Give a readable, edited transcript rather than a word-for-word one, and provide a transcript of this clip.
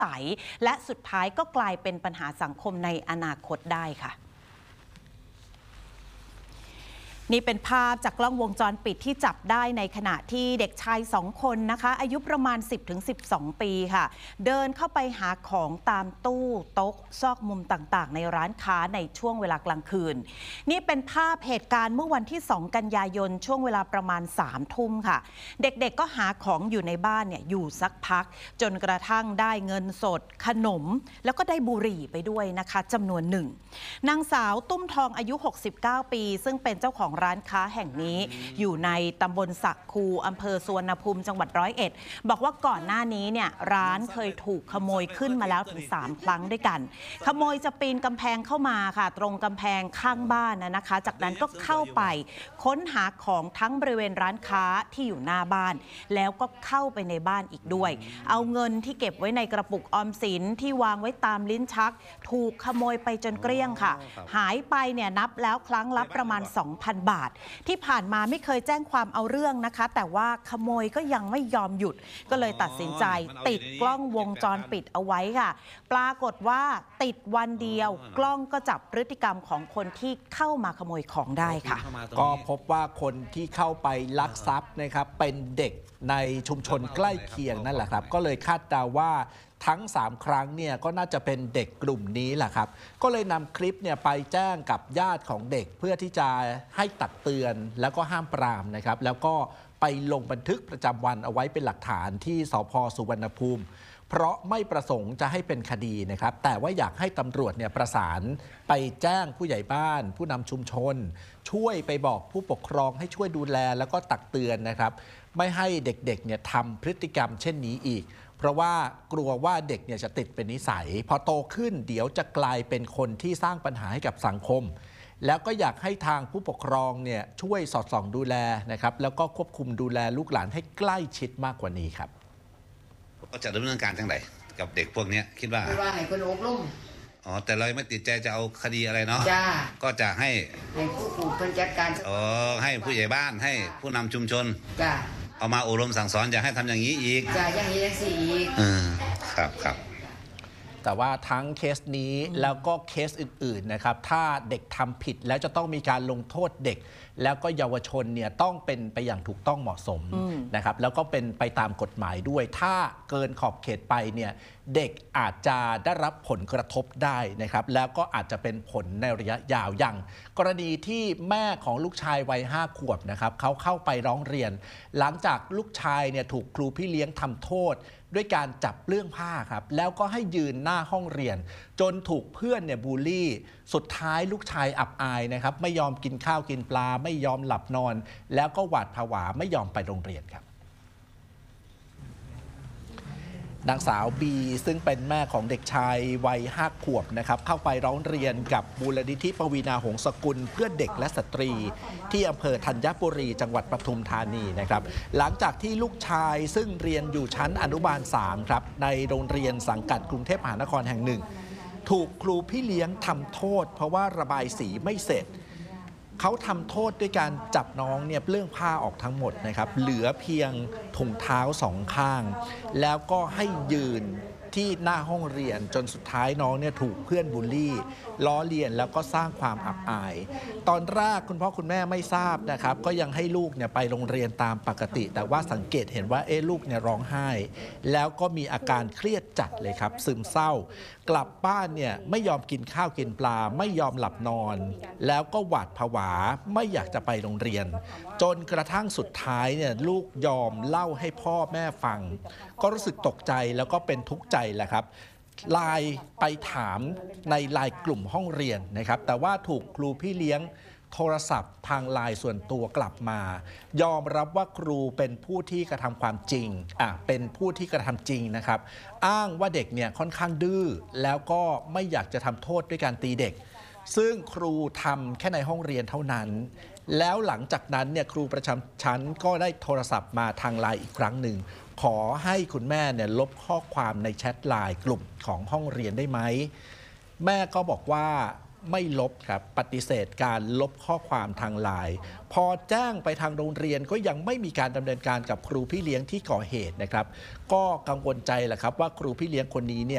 ใสและสุดท้ายก็กลายเป็นปัญหาสังคมในอนาคตได้ค่ะนี่เป็นภาพจากกล้องวงจรปิดที่จับได้ในขณะที่เด็กชาย2 คนนะคะอายุประมาณ 10-12 ปีค่ะเดินเข้าไปหาของตามตู้โต๊ะซอกมุมต่างๆในร้านค้าในช่วงเวลากลางคืนนี่เป็นภาพเหตุการณ์เมื่อวันที่2 กันยายนช่วงเวลาประมาณ3 ทุ่มค่ะเด็กๆก็หาของอยู่ในบ้านเนี่ยอยู่สักพักจนกระทั่งได้เงินสดขนมแล้วก็ได้บุหรี่ไปด้วยนะคะจำนวนหนึ่งนางสาวตุ้มทองอายุ69 ปีซึ่งเป็นเจ้าของร้านค้าแห่งนี้อยู่ในตำบลสักคูอำเภอสุวรรณภูมิจังหวัด101บอกว่าก่อนหน้านี้เนี่ยร้านเคยถูกขโมยขึ้นมาแล้วถึง3 ครั้งด้วยกันขโมยจะปีนกำแพงเข้ามาค่ะตรงกำแพงข้างบ้านนะคะจากนั้นก็เข้าไปค้นหาของทั้งบริเวณร้านค้าที่อยู่หน้าบ้านแล้วก็เข้าไปในบ้านอีกด้วยเอาเงินที่เก็บไว้ในกระปุกออมสินที่วางไว้ตามลิ้นชักถูกขโมยไปจนเกลี้ยงค่ะหายไปเนี่ยนับแล้วครั้งละประมาณ 2,000 บาทที่ผ่านมาไม่เคยแจ้งความเอาเรื่องนะคะแต่ว่าขโมยก็ยังไม่ยอมหยุดก็เลยตัดสินใจติดกล้องวงจรปิดเอาไว้ค่ะปรากฏว่าติดวันเดียวกล้องก็จับพฤติกรรมของคนที่เข้ามาขโมยของได้ค่ะก็พบว่าคนที่เข้าไปลักทรัพย์นะครับเป็นเด็กในชุมชนใกล้เคียงนั่นแหละครับก็เลยคาดเดาว่าทั้ง3 ครั้งเนี่ยก็น่าจะเป็นเด็กกลุ่มนี้แหละครับก็เลยนำคลิปเนี่ยไปแจ้งกับญาติของเด็กเพื่อที่จะให้ตักเตือนแล้วก็ห้ามปรามนะครับแล้วก็ไปลงบันทึกประจำวันเอาไว้เป็นหลักฐานที่สภ.สุวรรณภูมิเพราะไม่ประสงค์จะให้เป็นคดีนะครับแต่ว่าอยากให้ตำรวจเนี่ยประสานไปแจ้งผู้ใหญ่บ้านผู้นำชุมชนช่วยไปบอกผู้ปกครองให้ช่วยดูแลแล้วก็ตักเตือนนะครับไม่ให้เด็กๆเนี่ยทำพฤติกรรมเช่นนี้อีกเพราะว่ากลัวว่าเด็กเนี่ยจะติดเป็นนิสัยพอโตขึ้นเดี๋ยวจะกลายเป็นคนที่สร้างปัญหาให้กับสังคมแล้วก็อยากให้ทางผู้ปกครองเนี่ยช่วยสอดส่องดูแลนะครับแล้วก็ควบคุมดูแลลูกหลานให้ใกล้ชิดมากกว่านี้ครับก็จะดำเนินการจังไดกับเด็กพวกนี้คิดว่าให้คนอบรมแต่เราไม่ติดใจจะเอาคดีอะไรเนาะก็จะให้ผู้เป็นจัดการให้ผู้ใหญ่บ้านให้ผู้นำชุมชนเอามาอบรมสั่งสอนอย่าให้ทำอย่างนี้อีกอย่างนี้อย่างสี่อีกครับแต่ว่าทั้งเคสนี้แล้วก็เคสอื่นๆนะครับถ้าเด็กทำผิดแล้วจะต้องมีการลงโทษเด็กแล้วก็เยาวชนเนี่ยต้องเป็นไปอย่างถูกต้องเหมาะสมนะครับแล้วก็เป็นไปตามกฎหมายด้วยถ้าเกินขอบเขตไปเนี่ยเด็กอาจจะได้รับผลกระทบได้นะครับแล้วก็อาจจะเป็นผลในระยะยาวอย่างกรณีที่แม่ของลูกชายวัย5 ขวบนะครับเขาเข้าไปร้องเรียนหลังจากลูกชายเนี่ยถูกครูพี่เลี้ยงทำโทษด้วยการจับเปลื้องผ้าครับแล้วก็ให้ยืนหน้าห้องเรียนจนถูกเพื่อนเนี่ยบูลลี่สุดท้ายลูกชายอับอายนะครับไม่ยอมกินข้าวกินปลาไม่ยอมหลับนอนแล้วก็หวาดผวาไม่ยอมไปโรงเรียนครับนางสาวบีซึ่งเป็นแม่ของเด็กชายวัย5 ขวบนะครับเข้าไปร้องเรียนกับมูลนิธิปวีณาหงสกุลเพื่อเด็กและสตรีที่อำเภอธัญบุรีจังหวัดปทุมธานีนะครับหลังจากที่ลูกชายซึ่งเรียนอยู่ชั้นอนุบาล3ครับในโรงเรียนสังกัดกรุงเทพมหานครแห่งหนึ่งถูกครูพี่เลี้ยงทำโทษเพราะว่าระบายสีไม่เสร็จเขาทำโทษด้วยการจับน้องเนี่ยเปลื้องผ้าออกทั้งหมดนะครับเหลือเพียงถุงเท้า2 ข้างแล้วก็ให้ยืนที่หน้าห้องเรียนจนสุดท้ายน้องเนี่ยถูกเพื่อนบูลลี่ล้อเลียนแล้วก็สร้างความอับอายตอนแรกคุณพ่อคุณแม่ไม่ทราบนะครับก็ยังให้ลูกเนี่ยไปโรงเรียนตามปกติแต่ว่าสังเกตเห็นว่าลูกเนี่ยร้องไห้แล้วก็มีอาการเครียดจัดเลยครับซึมเศร้ากลับบ้านเนี่ยไม่ยอมกินข้าวกินปลาไม่ยอมหลับนอนแล้วก็หวาดผวาไม่อยากจะไปโรงเรียนจนกระทั่งสุดท้ายเนี่ยลูกยอมเล่าให้พ่อแม่ฟังก็รู้สึกตกใจแล้วก็เป็นทุกข์ใจแหละครับไลน์ไปถามในไลน์กลุ่มห้องเรียนนะครับแต่ว่าถูกครูพี่เลี้ยงโทรศัพท์ทางไลน์ส่วนตัวกลับมายอมรับว่าครูเป็นผู้ที่กระทำความจริงเป็นผู้ที่กระทำจริงนะครับอ้างว่าเด็กเนี่ยค่อนข้างดื้อแล้วก็ไม่อยากจะทำโทษด้วยการตีเด็กซึ่งครูทำแค่ในห้องเรียนเท่านั้นแล้วหลังจากนั้นเนี่ยครูประจำชั้นก็ได้โทรศัพท์มาทางไลน์อีกครั้งหนึ่งขอให้คุณแม่เนี่ยลบข้อความในแชทไลน์กลุ่มของห้องเรียนได้ไหมแม่ก็บอกว่าไม่ลบครับปฏิเสธการลบข้อความทางไลน์พอแจ้งไปทางโรงเรียนก็ยังไม่มีการดำเนินการกับครูพี่เลี้ยงที่ก่อเหตุนะครับก็กังวลใจแหละครับว่าครูพี่เลี้ยงคนนี้เนี่ย